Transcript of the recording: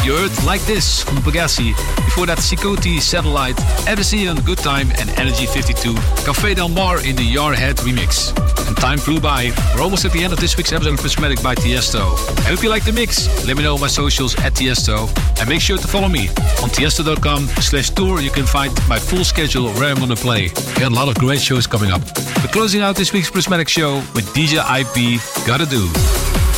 You heard Like This from Pagasi. Before that, Sikoti, Satellite, Edison, Good Time, and Energy 52. Café Del Mar in the Yarhead remix. And time flew by. We're almost at the end of this week's episode of Prismatic by Tiesto. I hope you like the mix. Let me know on my socials at Tiesto. And make sure to follow me on tiesto.com/tour. You can find my full schedule where I'm gonna play. We got a lot of great shows coming up. We're closing out this week's Prismatic show with DJ IP, Gotta Do.